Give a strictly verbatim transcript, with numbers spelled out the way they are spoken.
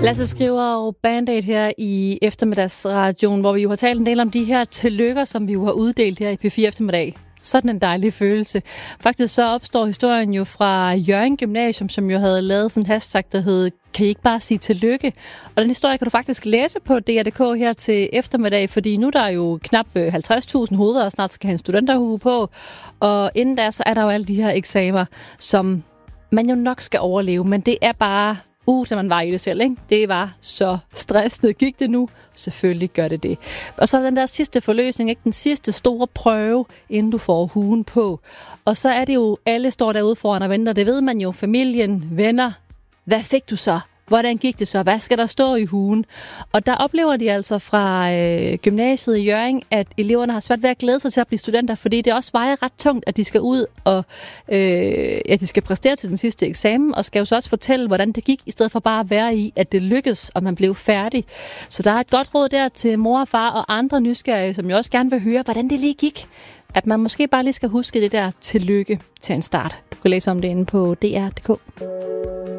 Lasse skriver jo Band-Aid her i eftermiddagsradioen, hvor vi jo har talt en del om de her tillykker, som vi jo har uddelt her i P fire eftermiddag. Sådan en dejlig følelse. Faktisk så opstår historien jo fra Hjørring Gymnasium, som jo havde lavet sådan en hashtag, der hed "Kan I ikke bare sige tillykke?" Og den historie kan du faktisk læse på D R punktum d k her til eftermiddag, fordi nu der er jo knap halvtreds tusind hoveder, og snart skal have en studenterhue på. Og inden da, så er der jo alle de her eksamener, som man jo nok skal overleve, men det er bare... Uh, da man var i det selv, ikke? Det var så stressende. Gik det nu? Selvfølgelig gør det det. Og så er den der sidste forløsning, ikke? Den sidste store prøve, inden du får huen på. Og så er det jo, alle står derude foran og venter. Det ved man jo. Familien, venner. Hvad fik du så? Hvordan gik det så? Hvad skal der stå i huen? Og der oplever de altså fra øh, gymnasiet i Hjørring, at eleverne har svært ved at glæde sig til at blive studenter, fordi det også vejer ret tungt, at de skal ud og øh, at de skal præstere til den sidste eksamen, og skal jo så også fortælle, hvordan det gik, i stedet for bare at være i, at det lykkes, og man blev færdig. Så der er et godt råd der til mor og far og andre nysgerrige, som jo også gerne vil høre, hvordan det lige gik. At man måske bare lige skal huske det der tillykke til en start. Du kan læse om det inde på D R punktum d k.